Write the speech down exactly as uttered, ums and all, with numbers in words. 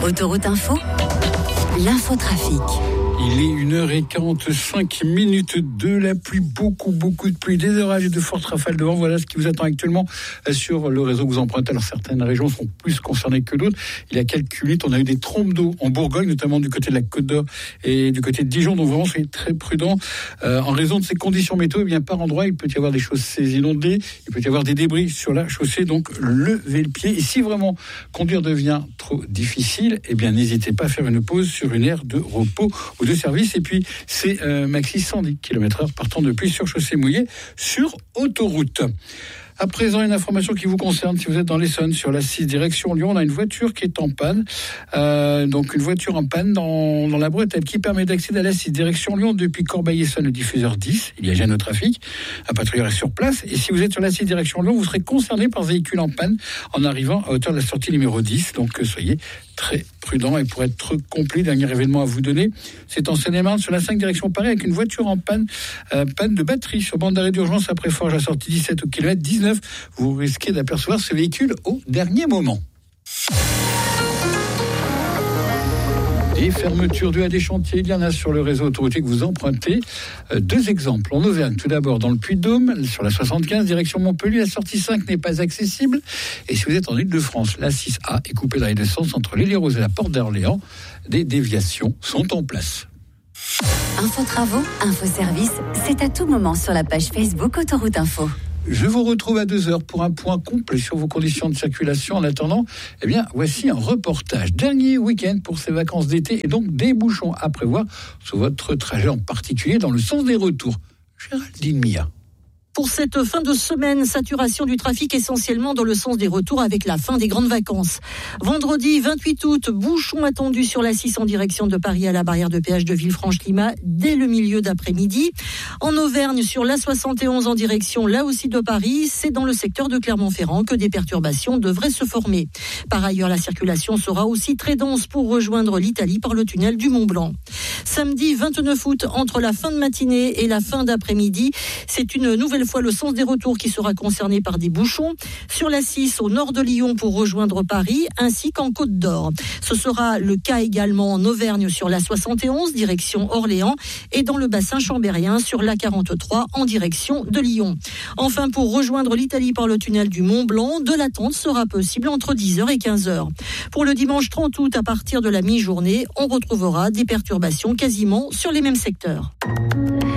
Autoroute Info, l'infotrafic. Il est une heure quarante-cinq minutes de la pluie, beaucoup, beaucoup de pluie, des orages et de fortes rafales de vent. Voilà ce qui vous attend actuellement sur le réseau que vous empruntez. Alors, certaines régions sont plus concernées que d'autres. Il y a quelques minutes, on a eu des trompes d'eau en Bourgogne, notamment du côté de la Côte d'Or et du côté de Dijon. Donc, vraiment, soyez très prudents. Euh, en raison de ces conditions météo, eh bien, par endroit, il peut y avoir des chaussées inondées, il peut y avoir des débris sur la chaussée. Donc, levez le pied. Et si vraiment conduire devient trop difficile, eh bien, n'hésitez pas à faire une pause sur une aire de repos ou de service. Et puis c'est euh, maxi cent dix kilomètres heure partant depuis sur chaussée mouillée sur autoroute. À présent, une information qui vous concerne. Si vous êtes dans l'Essonne, sur la six direction Lyon, on a une voiture qui est en panne. Euh, donc une voiture en panne dans, dans la bretelle qui permet d'accéder à la six direction Lyon depuis Corbeil-Essonne, le diffuseur dix. Il y a gêne au trafic. Un patrouilleur est sur place. Et si vous êtes sur la six direction Lyon, vous serez concerné par ce véhicule en panne en arrivant à hauteur de la sortie numéro dix. Donc soyez très prudent. Et pour être complet, dernier événement à vous donner, c'est en Seine-et-Marne sur la cinq direction Paris avec une voiture en panne, euh, panne de batterie sur bande d'arrêt d'urgence après Forges à sortie dix-sept au kilomètre dix-neuf. Vous risquez d'apercevoir ce véhicule au dernier moment. Des fermetures dues à des chantiers, il y en a sur le réseau autoroutier que vous empruntez. Euh, deux exemples. En Auvergne, tout d'abord dans le Puy-de-Dôme, sur la soixante-quinze, direction Montpellier, la sortie cinq n'est pas accessible. Et si vous êtes en Île-de-France, la six A est coupée dans les deux sens entre l'Île-et-Rose et la Porte d'Orléans. Des déviations sont en place. Info Travaux, Info Service, c'est à tout moment sur la page Facebook Autoroute Info. Je vous retrouve à deux heures pour un point complet sur vos conditions de circulation. En attendant, eh bien, voici un reportage. Dernier week-end pour ces vacances d'été et donc des bouchons à prévoir sur votre trajet, en particulier dans le sens des retours. Géraldine Mia. Pour cette fin de semaine, saturation du trafic essentiellement dans le sens des retours avec la fin des grandes vacances. Vendredi vingt-huit août, bouchon attendu sur la six en direction de Paris à la barrière de péage de Villefranche-Climat dès le milieu d'après-midi. En Auvergne, sur la soixante et onze en direction là aussi de Paris, c'est dans le secteur de Clermont-Ferrand que des perturbations devraient se former. Par ailleurs, la circulation sera aussi très dense pour rejoindre l'Italie par le tunnel du Mont-Blanc. Samedi vingt-neuf août, entre la fin de matinée et la fin d'après-midi, c'est une nouvelle fois le sens des retours qui sera concerné par des bouchons sur la six au nord de Lyon pour rejoindre Paris ainsi qu'en Côte d'Or. Ce sera le cas également en Auvergne sur la soixante et onze direction Orléans et dans le bassin chambérien sur la quarante-trois en direction de Lyon. Enfin, pour rejoindre l'Italie par le tunnel du Mont-Blanc, de l'attente sera possible entre dix heures et quinze heures. Pour le dimanche trente août, à partir de la mi-journée, on retrouvera des perturbations quasiment sur les mêmes secteurs.